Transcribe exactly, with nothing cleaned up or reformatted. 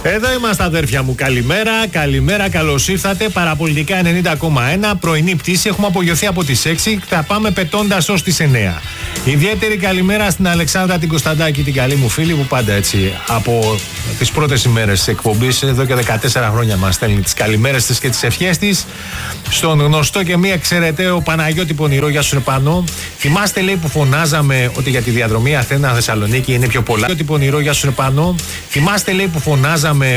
Εδώ είμαστε, αδέρφια μου. Καλημέρα, καλημέρα, καλώς ήρθατε. Παραπολιτικά ενενήντα κόμμα ένα, πρωινή πτήση. Έχουμε απογειωθεί από τις έξι. Θα πάμε πετώντας ως τις εννέα. Ιδιαίτερη καλημέρα στην Αλεξάνδρα την Κωνσταντάκη, την καλή μου φίλη, που πάντα έτσι από τις πρώτες ημέρες της εκπομπής, εδώ και δεκατέσσερα χρόνια μας στέλνει τις καλημέρες της και τις ευχές της. Στον γνωστό και μη εξαιρεταίο Παναγιώτη Πονηρό, γεια σου Πανώ. Θυμάστε, λέει, που φωνάζαμε ότι για τη διαδρομή Αθήνα-Θεσσαλονίκη είναι πιο πολλά. Παναγιώτη Πονηρό, γεια σου Πανώ. Θυμάστε, λέει, που φωνάζαμε